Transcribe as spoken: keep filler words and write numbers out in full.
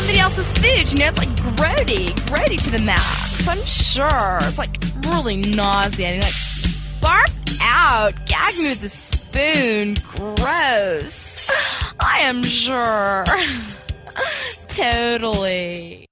somebody else's food. You know, it's like grody, grody to the max. I'm sure. It's like really nauseating. Like, barf out. Gag me with the spoon. Gross. I am sure. Totally.